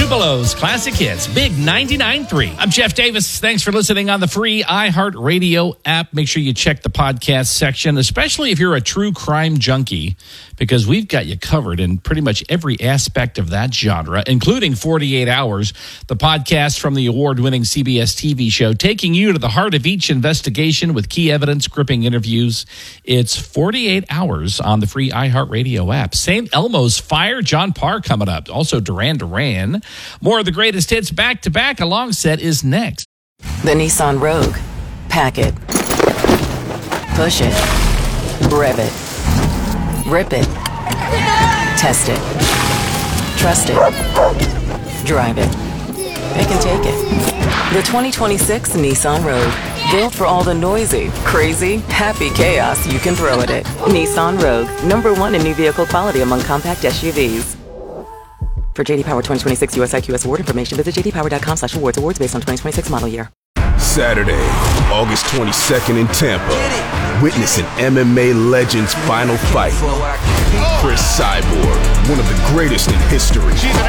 Tupelo's Classic Hits, Big 99.3. I'm Jeff Davis. Thanks for listening on the free iHeartRadio app. Make sure you check the podcast section, especially if you're a true crime junkie, because we've got you covered in pretty much every aspect of that genre, including 48 Hours, the podcast from the award-winning CBS TV show, taking you to the heart of each investigation with key evidence, gripping interviews. It's 48 Hours on the free iHeartRadio app. St. Elmo's Fire, John Parr coming up. Also Duran Duran. More of the greatest hits back-to-back. A long set is next. The Nissan Rogue. Pack it. Push it. Rev it. Rip it. Test it. Trust it. Drive it. It can take it. The 2026 Nissan Rogue. Built for all the noisy, crazy, happy chaos you can throw at it. Nissan Rogue. #1 in new vehicle quality among compact SUVs. For JD Power 2026 US IQS award information, visit jdpower.com/awards. Awards based on 2026 model year. Saturday, August 22nd in Tampa. Witness an MMA legend's final fight. Chris Cyborg, one of the greatest in history.